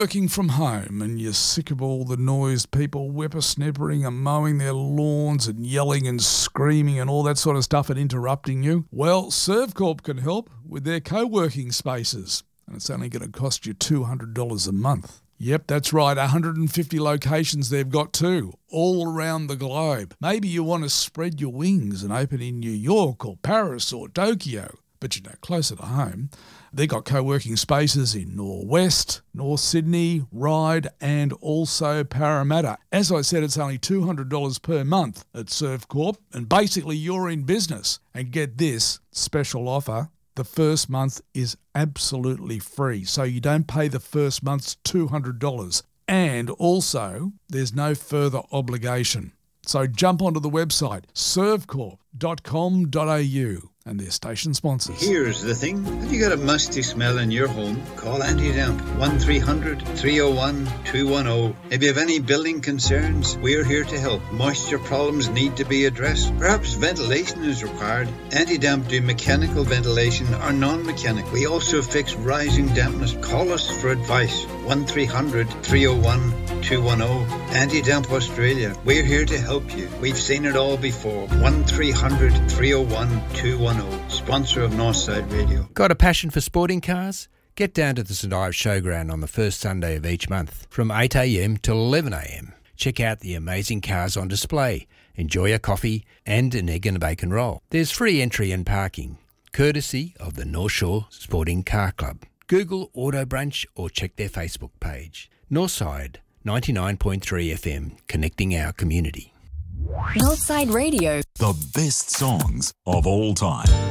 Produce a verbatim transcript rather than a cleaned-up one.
Working from home and you're sick of all the noise, people whippersnippering and mowing their lawns and yelling and screaming and all that sort of stuff and interrupting you? Well, Servcorp can help with their co-working spaces, and it's only going to cost you two hundred dollars a month. Yep, that's right, one hundred fifty locations they've got too, all around the globe. Maybe you want to spread your wings and open in New York or Paris or Tokyo, but you know, closer to home. They've got co-working spaces in Norwest, North Sydney, Ryde and also Parramatta. As I said, it's only two hundred dollars per month at Servcorp, and basically you're in business. And get this special offer, the first month is absolutely free, so you don't pay the first month's two hundred dollars. And also, there's no further obligation. So jump onto the website, servcorp dot com dot a u. And their station sponsors. Here's the thing. Have you got a musty smell in your home? Call Anti-Damp. one three hundred, three oh one, two one oh. If you have any building concerns, we're here to help. Moisture problems need to be addressed. Perhaps ventilation is required. Anti-Damp do mechanical ventilation or non-mechanical. We also fix rising dampness. Call us for advice. one three hundred, three oh one, two one oh. Anti-Damp Australia. We're here to help you. We've seen it all before. one three hundred, three oh one, two one oh. Sponsor of Northside Radio. Got a passion for sporting cars? Get down to the St Ives Showground on the first Sunday of each month from eight a m till eleven a m. Check out the amazing cars on display, enjoy a coffee and an egg and a bacon roll. There's free entry and parking, courtesy of the North Shore Sporting Car Club. Google Auto Brunch or check their Facebook page. Northside ninety-nine point three F M, connecting our community. Northside Radio. The best songs of all time.